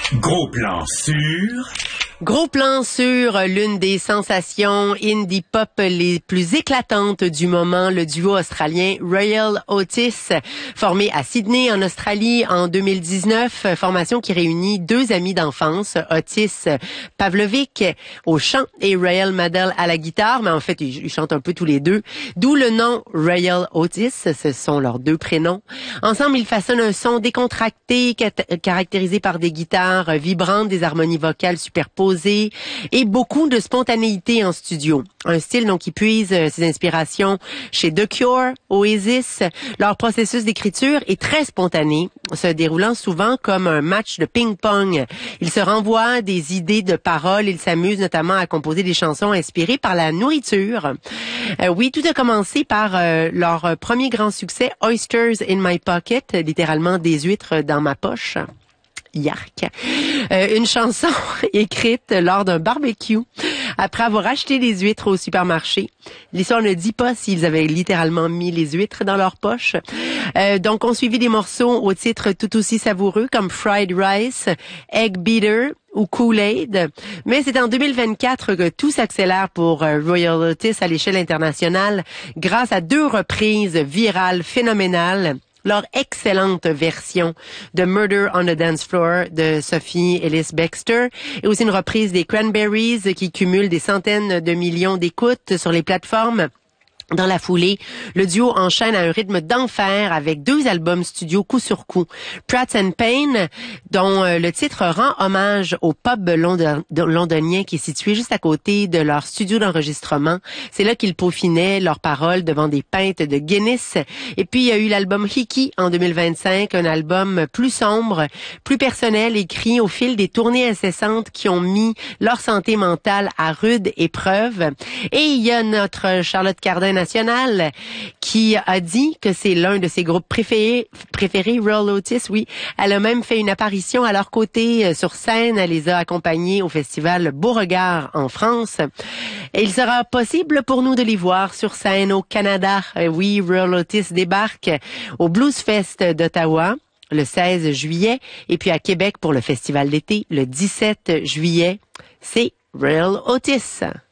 Gros plan sur... Gros plan sur l'une des sensations indie pop les plus éclatantes du moment, le duo australien Royal Otis, formé à Sydney en Australie en 2019, formation qui réunit deux amis d'enfance, Otis Pavlovic au chant et Royal Maddell à la guitare, mais en fait ils chantent un peu tous les deux, d'où le nom Royal Otis, ce sont leurs deux prénoms. Ensemble ils façonnent un son décontracté, caractérisé par des guitares vibrantes, des harmonies vocales superposées, et beaucoup de spontanéité en studio. Un style donc qui puise ses inspirations chez The Cure, Oasis. Leur processus d'écriture est très spontané, se déroulant souvent comme un match de ping-pong. Ils se renvoient des idées de paroles, ils s'amusent notamment à composer des chansons inspirées par la nourriture. Oui, tout a commencé par leur premier grand succès, Oysters in My Pocket, littéralement des huîtres dans ma poche. Yark. Une chanson écrite lors d'un barbecue après avoir acheté des huîtres au supermarché. L'histoire ne dit pas s'ils avaient littéralement mis les huîtres dans leur poche. Donc, on suivit des morceaux au titre tout aussi savoureux comme Fried Rice, Egg Beater ou Kool-Aid. Mais c'est en 2024 que tout s'accélère pour Royal Otis à l'échelle internationale grâce à deux reprises virales phénoménales. Leur excellente version de Murder on the Dance Floor de Sophie Ellis-Bextor et aussi une reprise des Cranberries qui cumule des centaines de millions d'écoutes sur les plateformes. Dans la foulée, le duo enchaîne à un rythme d'enfer avec deux albums studio coup sur coup. Pratt and Payne, dont le titre rend hommage au pub londonien qui est situé juste à côté de leur studio d'enregistrement. C'est là qu'ils peaufinaient leurs paroles devant des pintes de Guinness. Et puis, il y a eu l'album Hickey en 2025, un album plus sombre, plus personnel, écrit au fil des tournées incessantes qui ont mis leur santé mentale à rude épreuve. Et il y a notre Charlotte Cardin nationale qui a dit que c'est l'un de ses groupes préférés, Royal Otis, oui. Elle a même fait une apparition à leur côté sur scène. Elle les a accompagnés au festival Beauregard en France. Et il sera possible pour nous de les voir sur scène au Canada. Oui, Royal Otis débarque au Blues Fest d'Ottawa le 16 juillet et puis à Québec pour le festival d'été le 17 juillet. C'est Royal Otis.